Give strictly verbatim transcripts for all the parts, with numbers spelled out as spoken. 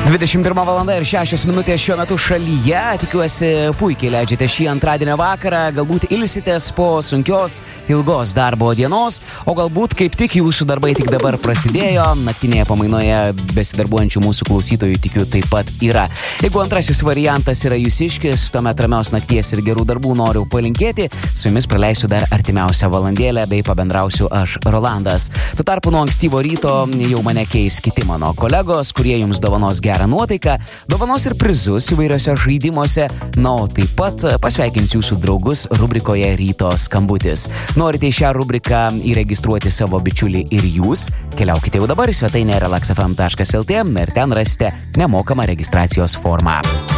dvidešimt pirma valanda ir šešios minutės šiuo metu šalyje. Tikiuosi, puikiai leidžiate šį antradienio vakarą. Galbūt ilsitės po sunkios, ilgos darbo dienos, o galbūt kaip tik jūsų darbai tik dabar prasidėjo. Naktinėje pamainoje besidarbuojančių mūsų klausytojų tikiu taip pat yra. Jeigu antrasis variantas yra jūsiškis, tuomet ramios nakties ir gerų darbų noriu palinkėti. Su jumis praleisiu dar artimiausią valandėlę bei pabendrausiu aš, Rolandas. Tuo tarpu nuo ankstyvo ryto jau mane keis kiti mano kolegos, kurie jums dovanos gerą nuotaiką, dovanos ir prizus įvairiose žaidimuose, na, o taip pat pasveikins jūsų draugus rubrikoje Ryto skambutis. Norite į šią rubriką įregistruoti savo bičiulį ir jūs? Keliaukite jau dabar į svetainę relax f m taškas l t ir ten rasite nemokamą registracijos formą.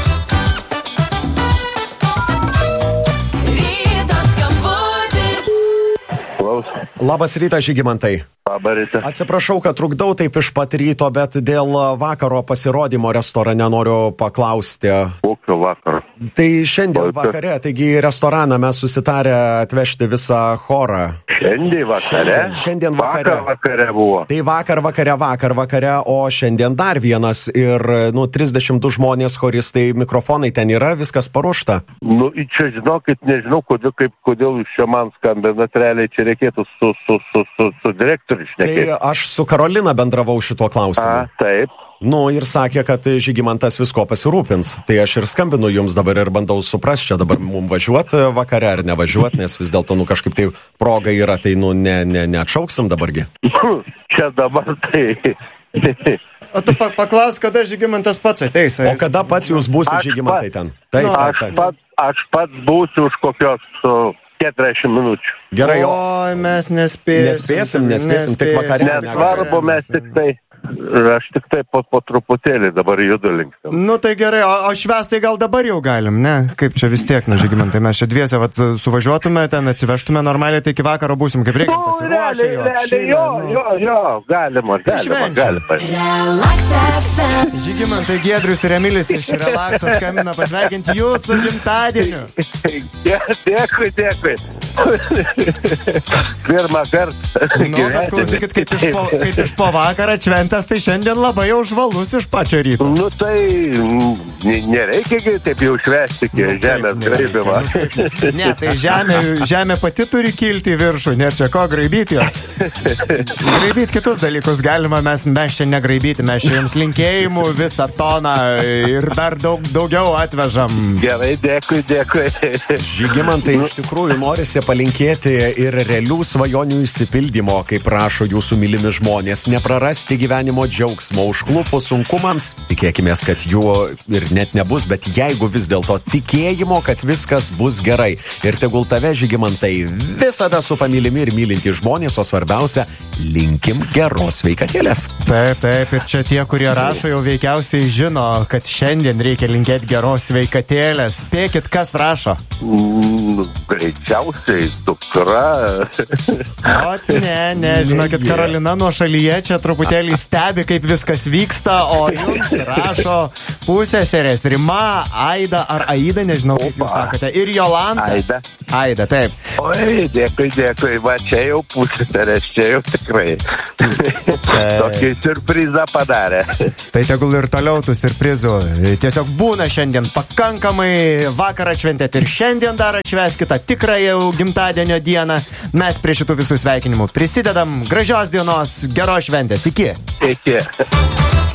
Ryto skambutis. Labas rytas, Žygimantai. Labas rytas. Atsiprašau, kad trukdau taip iš pat ryto, bet dėl vakaro pasirodymo restorane noriu paklausti. Kokio vakaro? Tai šiandien vakare, taigi į restoraną mes susitarę atvežti visą chorą. Šiandien vakare? Šiandien, šiandien vakare. Vakar vakare buvo. Tai vakar vakare, vakar vakare, o šiandien dar vienas ir, nu, trisdešimt du žmonės choristai, mikrofonai ten yra, viskas paruošta. Nu, čia žinokit, nežinau, kodėl, kaip, kodėl jūs čia man skambinat, realiai čia reikėtų su, su, su, su, su direktoriu šnekėti. Tai aš su Karolina bendravau šituo klausimu. A, taip. Nu, ir sakė, kad Žygimantas visko pasirūpins. Tai aš ir skambinu jums dabar ir bandau suprasti, čia dabar mums važiuoti vakare ar nevažiuoti, nes vis dėlto, nu, kažkaip tai proga yra, tai, nu, ne, ne, neatšauksim dabargi. Čia dabar tai... O tu pa paklaus, kada Žygimantas pats ateis. O kada pats jūs būsit, Žygimantai, ten? Taip, nu, taip, aš, taip. pats, aš pats būsiu už kokios uh, keturiasdešimt minučių. Gerai, o... Oi, mes nespėsim. Nespėsim, nespėsim, tik vakare. Nesvarbu, mes tik tai... Aš tik tai po, po truputėlį dabar judu linkstam. Nu tai gerai, o, o švęs tai gal dabar jau galim, ne? Kaip čia vis tiek, nu, Žygimantai, mes čia dviese vat, suvažiuotume, ten atsivežtume normaliai, tai iki vakaro būsim kaip reikia pasiruošę. Nu, realiai, jo, jo, jo, galima, galima, galima. Relax F M. Žygimantai, Giedrius ir Emilis iš Relaxo skambina pasveikinti jūsų gimtadieniu. Dėkui, dėkui. Pirmą kartą. Nu, bet klausykit, kaip iš po, kaip iš po vakarą šventės, tai šiandien labai jau žvalus iš pačio ryto. Nu tai n- nereikia taip jau švęsti iki Nu, žemės taip, nereikia, graibimą. nu, taip. Ne, tai žemė, žemė pati turi kilti į viršų, nėra čia ko graibyti jos. Graibyti kitus dalykus galima, mes, mes čia negraibyti, mes čia jums linkėjimų visą toną ir dar daug, daugiau atvežam. Gerai, dėkui, dėkui. Žygimantai, iš tikrųjų norisi palinkėti ir realių svajonių išsipildymo, kaip prašo jūsų mylimi žmonės. Neprarasti gyvenimo džiaugsmo, užklupus sunkumams, tikėkimės, kad jų ir net nebus, bet jeigu vis dėlto tikėjimo, kad viskas bus gerai. Ir tegul tave, Žygimantai, visada su pamylimi ir mylinti žmonės, o svarbiausia, linkim geros sveikatėlės. Taip, taip, ir čia tie, kurie rašo, jau veikiausiai žino, kad šiandien reikia linkėti geros sveikatėlės. Spėkit, kas rašo? Mm, greičiausiai dukra. O, ne, ne, žinokit, Karolina nuo šalyje čia truputėlį stebi, kaip viskas vyksta, o jums rašo pusėserės Rima, Aida ar Aida, nežinau, kaip jūs sakote, ir Jolanta. Aida. Aida, taip. Oi, dėkui, dėkui, va čia jau pusėserės, čia jau tikrai. Tokį siurprizą padarė. Tai tegul ir toliau tų siurprizų. Tiesiog būna šiandien pakankamai, vakarą šventėt ir šiandien dar atšvęskite tikrą jau gimtadienio dieną. Mes prie šitų visų sveikinimų prisidedam. Gražios dienos, geros šventės. Iki. Iki.